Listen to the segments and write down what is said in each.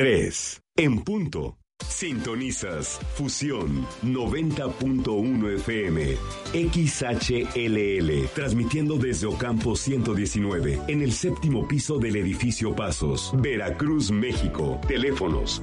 3 en punto. Sintonizas Fusión 90.1 FM XHLL, transmitiendo desde Ocampo 119 en el séptimo piso del edificio Pasos, Veracruz, México. Teléfonos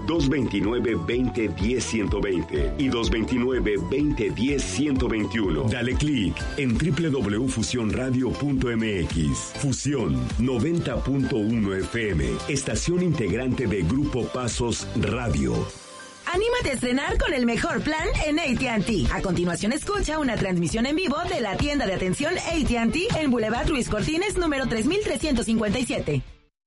229-2010-120 y 229-2010-121. Dale clic en www.fusionradio.mx. Fusión 90.1 FM, estación integrante de Grupo Pasos Radio. Anímate a estrenar con el mejor plan en AT&T. A continuación escucha una transmisión en vivo de la tienda de atención AT&T en Boulevard Ruiz Cortines, número 3357.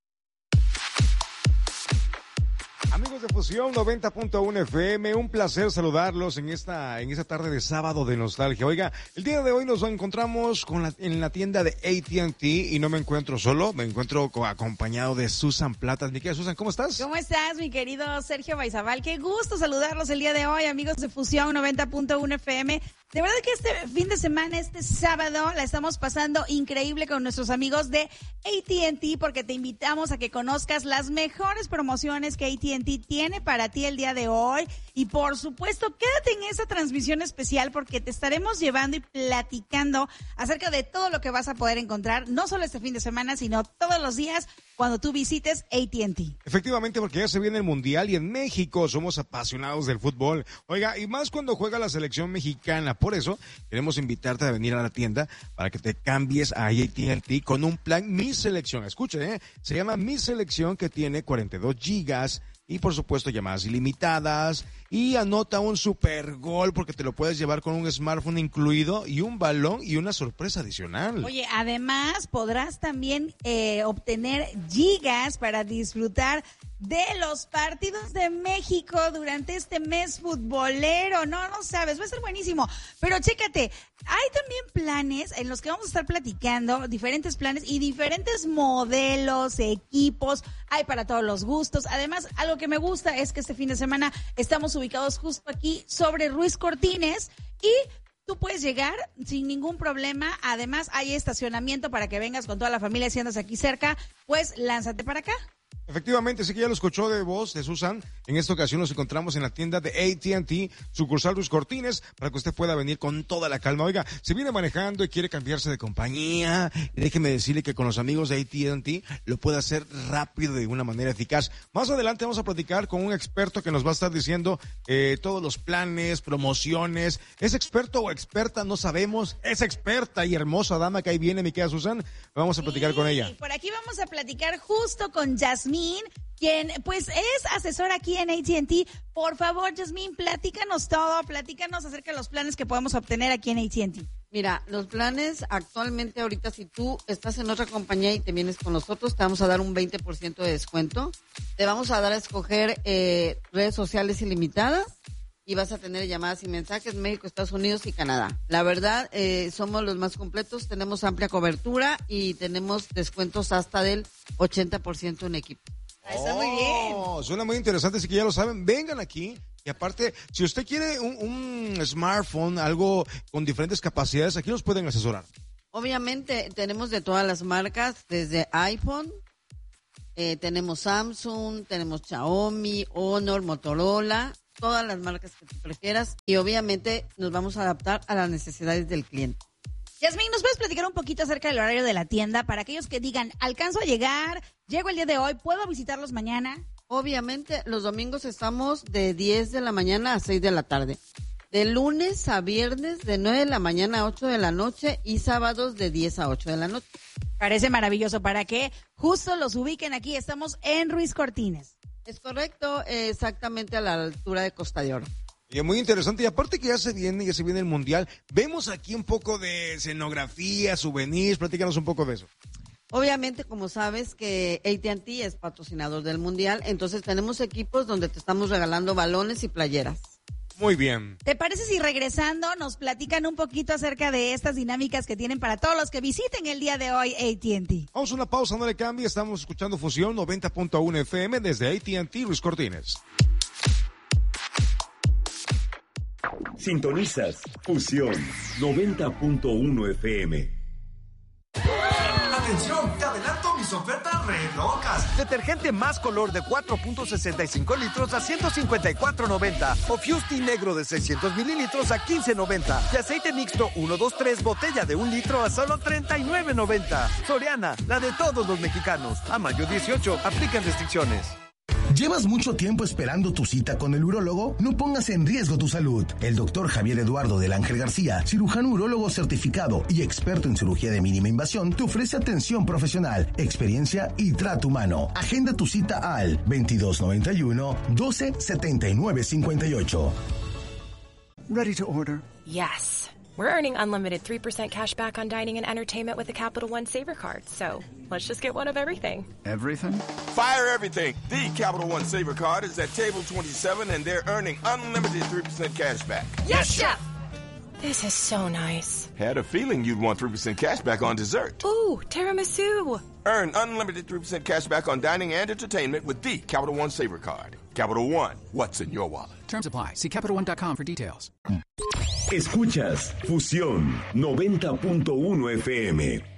Amigos de Fusión 90.1 FM, un placer saludarlos en esta tarde de sábado de nostalgia. Oiga, el día de hoy nos encontramos en la tienda de AT&T y no me encuentro solo, me encuentro acompañado de Susan Platas. Mi querida Susan, ¿cómo estás? ¿Cómo estás, mi querido Sergio Baizabal? Qué gusto saludarlos el día de hoy, amigos de Fusión 90.1 FM. De verdad que este fin de semana, este sábado, la estamos pasando increíble con nuestros amigos de AT&T porque te invitamos a que conozcas las mejores promociones que AT&T tiene para ti el día de hoy. Y por supuesto, quédate en esa transmisión especial porque te estaremos llevando y platicando acerca de todo lo que vas a poder encontrar, no solo este fin de semana, sino todos los días cuando tú visites AT&T. Efectivamente, porque ya se viene el Mundial y en México somos apasionados del fútbol. Oiga, y más cuando juega la selección mexicana. Por eso queremos invitarte a venir a la tienda para que te cambies a AT&T con un plan Mi Selección. Escuche, se llama Mi Selección, que tiene 42 gigas y por supuesto llamadas ilimitadas, y anota un super gol porque te lo puedes llevar con un smartphone incluido y un balón y una sorpresa adicional. Oye, además podrás también obtener gigas para disfrutar de los partidos de México durante este mes futbolero. No sabes, va a ser buenísimo. Pero chécate, hay también planes en los que vamos a estar platicando, diferentes planes y diferentes modelos, equipos, hay para todos los gustos. Además, algo que me gusta es que este fin de semana estamos ubicados justo aquí sobre Ruiz Cortines y tú puedes llegar sin ningún problema. Además, hay estacionamiento para que vengas con toda la familia. Si andas aquí cerca, pues lánzate para acá. Efectivamente, sí que ya lo escuchó de voz de Susan. En esta ocasión nos encontramos en la tienda de AT&T, sucursal Ruiz Cortines, para que usted pueda venir con toda la calma. Oiga, si viene manejando y quiere cambiarse de compañía, déjeme decirle que con los amigos de AT&T lo puede hacer rápido de una manera eficaz. Más adelante vamos a platicar con un experto que nos va a estar diciendo todos los planes, promociones. ¿Es experto o experta? No sabemos. Es experta y hermosa dama que ahí viene, mi querida Susan. Vamos a platicar con ella. Por aquí vamos a platicar justo con Yasmín, quien pues es asesora aquí en AT&T. Por favor, Yasmín, platícanos todo, platícanos acerca de los planes que podemos obtener aquí en AT&T. Mira, los planes actualmente ahorita, si tú estás en otra compañía y te vienes con nosotros, te vamos a dar un 20% de descuento. Te vamos a dar a escoger redes sociales ilimitadas y vas a tener llamadas y mensajes México, Estados Unidos y Canadá. La verdad, somos los más completos, tenemos amplia cobertura y tenemos descuentos hasta del 80% en equipo. Está muy bien. Suena muy interesante, así que ya lo saben, vengan aquí. Y aparte, si usted quiere un smartphone, algo con diferentes capacidades, aquí los pueden asesorar. Obviamente tenemos de todas las marcas, desde iPhone, tenemos Samsung, tenemos Xiaomi, Honor, Motorola, todas las marcas que tú prefieras, y obviamente nos vamos a adaptar a las necesidades del cliente. Yasmín, ¿nos puedes platicar un poquito acerca del horario de la tienda para aquellos que digan, alcanzo a llegar, llego el día de hoy, ¿puedo visitarlos mañana? Obviamente, los domingos estamos de 10 de la mañana a 6 de la tarde. De lunes a viernes, de 9 de la mañana a 8 de la noche y sábados de 10 a 8 de la noche. Parece maravilloso para que justo los ubiquen aquí. Estamos en Ruiz Cortines. Es correcto, exactamente a la altura de Costa de Oro. Y es muy interesante, y aparte que ya se viene el Mundial, vemos aquí un poco de escenografía, souvenirs, platícanos un poco de eso. Obviamente, como sabes que AT&T es patrocinador del Mundial, entonces tenemos equipos donde te estamos regalando balones y playeras. Muy bien. ¿Te parece si regresando nos platican un poquito acerca de estas dinámicas que tienen para todos los que visiten el día de hoy AT&T? Vamos a una pausa, no le cambie, estamos escuchando Fusión 90.1 FM desde AT&T Ruiz Cortines. Sintonizas Fusión 90.1 FM. Atención, te adelanto mis ofertas re locas. Detergente Más Color de 4.65 litros a $154.90. O Fusti negro de 600 mililitros a $15.90. Y aceite mixto 123 botella de 1 litro a solo $39.90. Soriana, la de todos los mexicanos. A mayo 18, aplican restricciones. ¿Llevas mucho tiempo esperando tu cita con el urólogo? No pongas en riesgo tu salud. El doctor Javier Eduardo del Ángel García, cirujano urólogo certificado y experto en cirugía de mínima invasión, te ofrece atención profesional, experiencia y trato humano. Agenda tu cita al 2291-127958. Ready to order? Yes. We're earning unlimited 3% cash back on dining and entertainment with the Capital One Saver Card. So let's just get one of everything. Everything? Fire everything. The Capital One Saver Card is at table 27 and they're earning unlimited 3% cash back. Yes, Chef! This is so nice. Had a feeling you'd want 3% cash back on dessert. Ooh, tiramisu. Earn unlimited 3% cash back on dining and entertainment with the Capital One Saver Card. Capital One, what's in your wallet? Terms apply. See CapitalOne.com for details. Escuchas Fusión 90.1 FM.